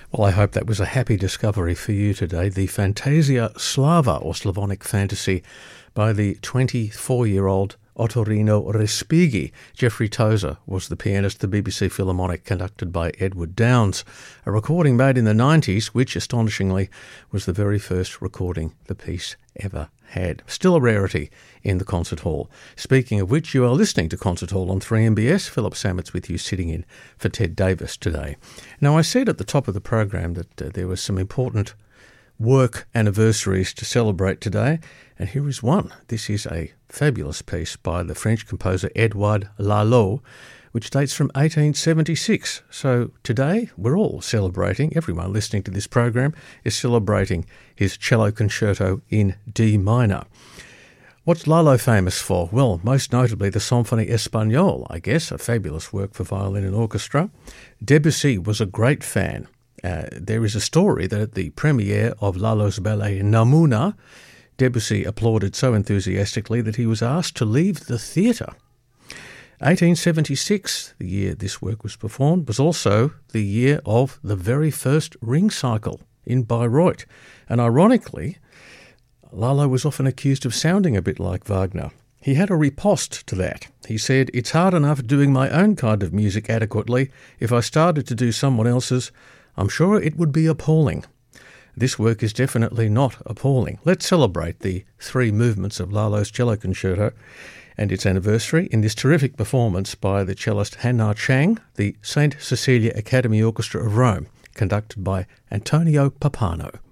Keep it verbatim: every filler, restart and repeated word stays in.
Well, I hope that was a happy discovery for you today. The Fantasia Slava, or Slavonic Fantasy, by the twenty-four-year-old Ottorino Respighi. Jeffrey Tozer was the pianist, the B B C Philharmonic, conducted by Edward Downes. A recording made in the nineties, which, astonishingly, was the very first recording the piece ever had. Still a rarity in the concert hall. Speaking of which, you are listening to Concert Hall on three M B S. Philip Sammets with you, sitting in for Ted Davis today. Now, I said at the top of the program that uh, there were some important work anniversaries to celebrate today, and here is one. This is a fabulous piece by the French composer Edouard Lalo, which dates from eighteen seventy-six. So today we're all celebrating, everyone listening to this program is celebrating his cello concerto in D minor. What's Lalo famous for? Well, most notably the Symphonie Espagnole, I guess, a fabulous work for violin and orchestra. Debussy was a great fan. Uh, there is a story that at the premiere of Lalo's ballet Namuna, Debussy applauded so enthusiastically that he was asked to leave the theatre. eighteen seventy-six, the year this work was performed, was also the year of the very first ring cycle in Bayreuth. And ironically, Lalo was often accused of sounding a bit like Wagner. He had a riposte to that. He said, "It's hard enough doing my own kind of music adequately. If I started to do someone else's, I'm sure it would be appalling." This work is definitely not appalling. Let's celebrate the three movements of Lalo's cello concerto and its anniversary in this terrific performance by the cellist Han-Na Chang, the Saint Cecilia Academy Orchestra of Rome, conducted by Antonio Pappano.